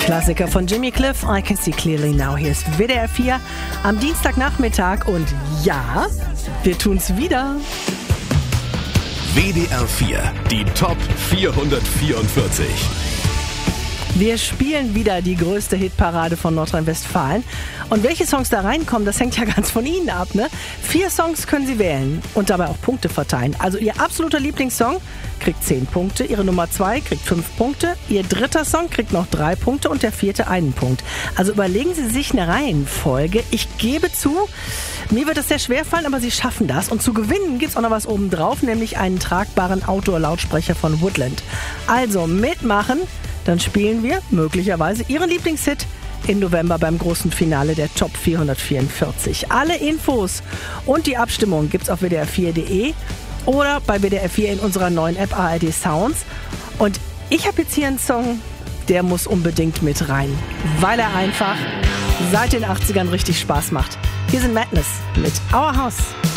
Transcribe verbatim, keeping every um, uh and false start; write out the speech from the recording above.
Klassiker von Jimmy Cliff, I Can See Clearly Now. Hier ist W D R vier am Dienstagnachmittag und ja, wir tun's wieder. W D R vier, die Top vierhundertvierundvierzig. Wir spielen wieder die größte Hitparade von Nordrhein-Westfalen. Und welche Songs da reinkommen, das hängt ja ganz von Ihnen ab, ne? Vier Songs können Sie wählen und dabei auch Punkte verteilen. Also Ihr absoluter Lieblingssong kriegt zehn Punkte, Ihre Nummer zwei kriegt fünf Punkte, Ihr dritter Song kriegt noch drei Punkte und der vierte einen Punkt. Also überlegen Sie sich eine Reihenfolge. Ich gebe zu, mir wird es sehr schwer fallen, aber Sie schaffen das. Und zu gewinnen gibt's auch noch was obendrauf, nämlich einen tragbaren Outdoor-Lautsprecher von Woodland. Also mitmachen, dann spielen wir möglicherweise Ihren Lieblingshit im November beim großen Finale der Top vierhundertvierundvierzig. Alle Infos und die Abstimmung gibt's auf W D R vier Punkt de oder bei W D R vier in unserer neuen App A R D Sounds. Und ich habe jetzt hier einen Song, der muss unbedingt mit rein, weil er einfach seit den achtzigern richtig Spaß macht. Hier sind Madness mit Our House.